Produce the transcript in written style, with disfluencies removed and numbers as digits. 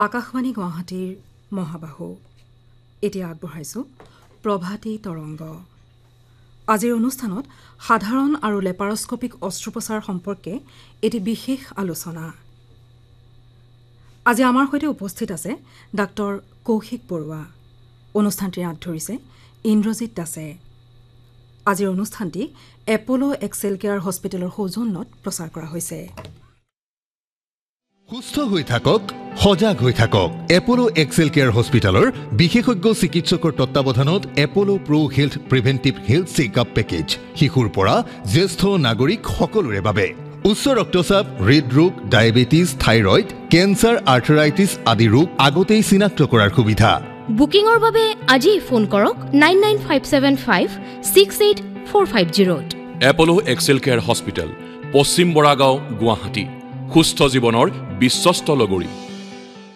আকাশবাণী গুৱাহাটীৰ মহাবাহু এতিয়া আগবঢ়াইছোঁ প্ৰভাতী তৰংগ। আজিৰ অনুষ্ঠানত সাধাৰণ আৰু লেপাৰস্কোপিক অস্ত্ৰোপচাৰ সম্পৰ্কে এটি বিশেষ আলোচনা। আজি আমাৰ সৈতে উপস্থিত আছে ডাক্তৰ কৌশিক বৰুৱা। অনুষ্ঠানটিৰ হাত ধৰিছে ইন্দ্ৰজিৎ দাসে। আজিৰ অনুষ্ঠানটি এপল' এক্সেল কেয়াৰ হস্পিটেলৰ সৌজন্যত প্ৰচাৰ কৰা হৈছে। সুস্থ হৈ থাকক, সজাগ হৈ থাকক। এপল' এক্সেল কেয়াৰ হস্পিটেলৰ বিশেষজ্ঞ চিকিৎসকৰ তত্বাৱধানত এপল' প্ৰ' health preventive health checkup package শিশুৰ পৰা জ্যেষ্ঠ নাগৰিক সকলোৰে বাবে। উচ্চ ৰক্তচাপ, হৃদৰোগ, ডায়েবেটিছ, থাইৰয়ড, কেঞ্চাৰ, আৰ্থৰাইটিছ আদি ৰোগ আগতেই চিনাক্ত কৰাৰ সুবিধা। বুকিঙৰ বাবে আজি ফোন কৰক 99,575,68450। এপল' এক্সেল কেয়াৰ হস্পিটেল, পশ্চিম বৰাগাঁও, গুৱাহাটী। সুস্থ জীৱনৰ বিশ্বস্ত লগৰী।